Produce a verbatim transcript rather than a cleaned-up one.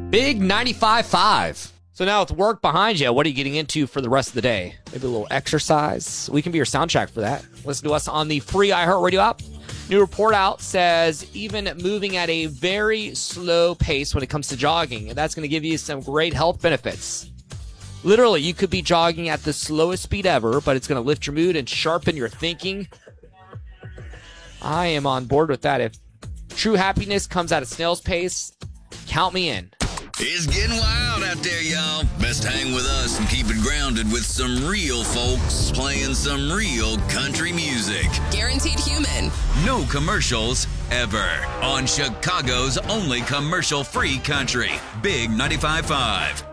Big ninety-five point five. So now with work behind you, what are you getting into for the rest of the day? Maybe a little exercise. We can be your soundtrack for that. Listen to us on the free iHeartRadio app. New report out says even moving at a very slow pace when it comes to jogging, and that's going to give you some great health benefits. Literally, you could be jogging at the slowest speed ever, but it's going to lift your mood and sharpen your thinking. I am on board with that. If true happiness comes at a snail's pace, count me in. It's getting wild out there, y'all. Best hang with us and keep it grounded with some real folks playing some real country music. Guaranteed human. No commercials ever. On Chicago's only commercial-free country. Big ninety-five point five.